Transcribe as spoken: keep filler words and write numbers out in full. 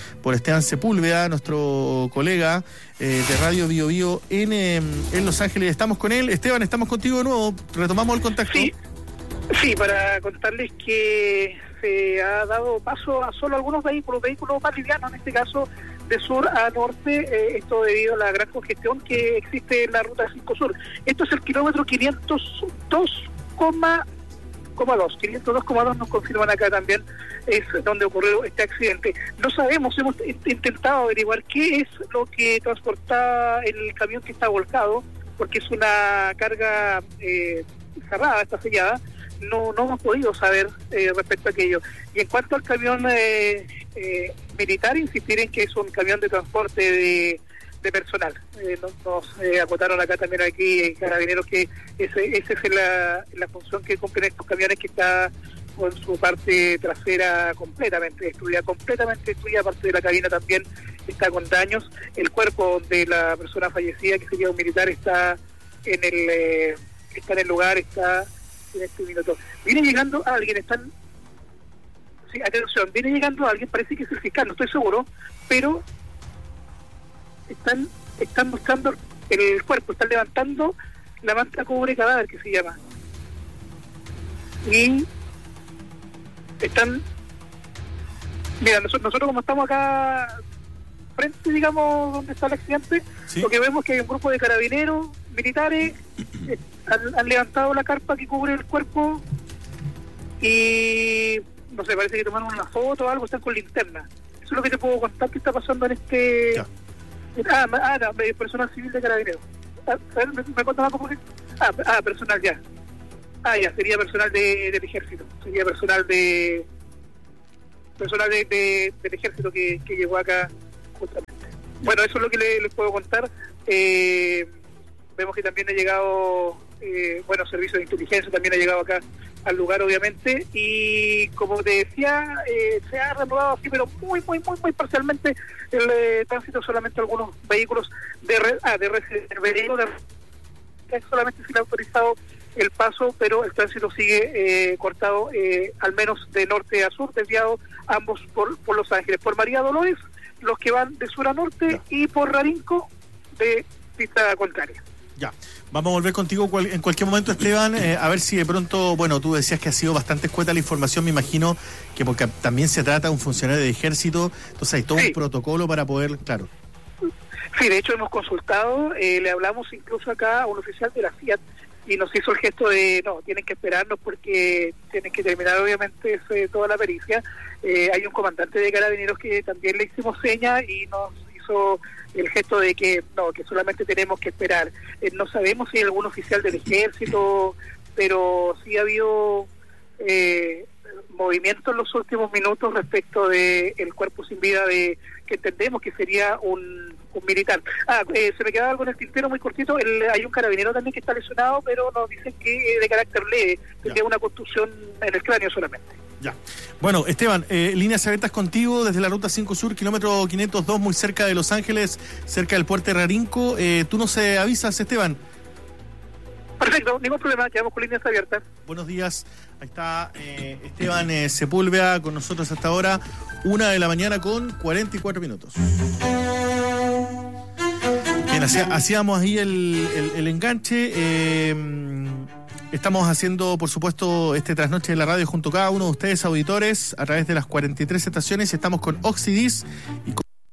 por Esteban Sepúlveda, nuestro colega eh, de Radio Bio Bio en, eh, en Los Ángeles. Estamos con él. Esteban, estamos contigo de nuevo. Retomamos el contacto. Sí, sí, para contarles que se ha dado paso a solo algunos vehículos, vehículos más livianos, en este caso de sur a norte, eh, esto debido a la gran congestión que existe en la ruta cinco Sur. Esto es el kilómetro quinientos dos coma dos, quinientos dos coma dos nos confirman acá también, es donde ocurrió este accidente. No sabemos, hemos intentado averiguar qué es lo que transporta el camión que está volcado, porque es una carga eh, cerrada, está sellada. No, no hemos podido saber eh, respecto a aquello. Y en cuanto al camión eh, eh, militar, insistir en que es un camión de transporte de, de personal. Eh, nos nos eh, acotaron acá también aquí eh, carabineros que ese, esa es la, la función que cumplen estos camiones, que está con su parte trasera completamente destruida, completamente destruida, parte de la cabina también está con daños. El cuerpo de la persona fallecida, que sería un militar, está en el, eh, está en el lugar, está en este minuto. Viene llegando alguien, están... Sí, atención, viene llegando alguien, parece que es el fiscal, no estoy seguro, pero están están buscando el cuerpo, están levantando la manta cubre cadáver, que se llama. Y están... Mira, nosotros, nosotros como estamos acá frente, digamos, donde está el accidente, ¿sí? Lo que vemos es que hay un grupo de carabineros, militares, eh, han, han levantado la carpa que cubre el cuerpo y no sé, parece que tomaron una foto o algo, están con linterna. Eso es lo que te puedo contar que está pasando en este... Ya. Ah, ah, no, personal civil de carabineros. Ah, ¿me, me cuentas algo por qué? Ah, ah, personal ya. Ah, ya, sería personal de, del ejército. Sería personal de... Personal de, de, del ejército que, que llegó acá justamente. Bueno, eso es lo que le, les puedo contar. Eh, vemos que también ha llegado, eh, bueno, servicios de inteligencia también ha llegado acá al lugar, obviamente, y como te decía, eh, se ha reanudado así, pero muy, muy, muy, muy parcialmente el eh, tránsito, solamente algunos vehículos de red, ah, de red, de vehículos de solamente se le ha autorizado el paso, pero el tránsito sigue eh, cortado, eh, al menos de norte a sur, desviado ambos por, por Los Ángeles, por María Dolores, los que van de sur a norte, ya, y por Rarinco de pista contraria. Ya, vamos a volver contigo cual, en cualquier momento, Esteban, eh, a ver si de pronto, bueno, tú decías que ha sido bastante escueta la información, me imagino que porque también se trata de un funcionario de ejército, entonces hay todo sí. un protocolo para poder, claro. Sí, de hecho hemos consultado, eh, le hablamos incluso acá a un oficial de la Fiat y nos hizo el gesto de, no, tienen que esperarnos porque tienen que terminar obviamente ese, toda la pericia. Eh, hay un comandante de carabineros que también le hicimos seña y nos hizo el gesto de que no, que solamente tenemos que esperar. Eh, no sabemos si hay algún oficial del ejército, pero sí ha habido eh, movimiento en los últimos minutos respecto de el cuerpo sin vida de que entendemos que sería un, un militar. Ah, eh, se me quedaba algo en el tintero muy cortito. El, hay un carabinero también que está lesionado, pero nos dicen que es de carácter leve, tendría una contusión en el cráneo solamente. Ya. Bueno, Esteban, eh, líneas abiertas contigo desde la ruta cinco Sur, kilómetro quinientos dos, muy cerca de Los Ángeles, cerca del puerto de Rarinco. Eh, ¿Tú nos eh, avisas, Esteban? Perfecto, ningún problema, quedamos con líneas abiertas. Buenos días, ahí está eh, Esteban eh, Sepúlveda con nosotros hasta ahora, una de la mañana con cuarenta y cuatro minutos. Bien, hacía, hacíamos ahí el, el, el enganche. Eh, Estamos haciendo, por supuesto, este trasnoche de la radio junto a cada uno de ustedes, auditores, a través de las cuarenta y tres estaciones, y estamos con Oxidis y con